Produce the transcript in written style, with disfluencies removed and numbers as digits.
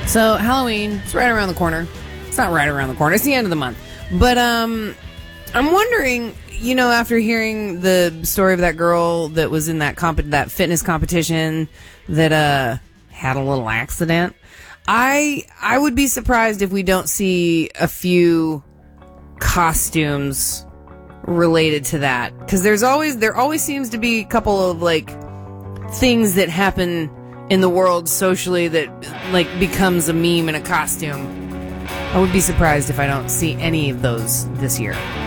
So Halloween, it's right around the corner. It's not right around the corner. It's the end of the month. But I'm wondering, after hearing the story of that girl that was in that fitness competition that had a little accident, I would be surprised if we don't see a few costumes related to that, because there always seems to be a couple of things that happen in the world socially that becomes a meme in a costume. I would be surprised if I don't see any of those this year.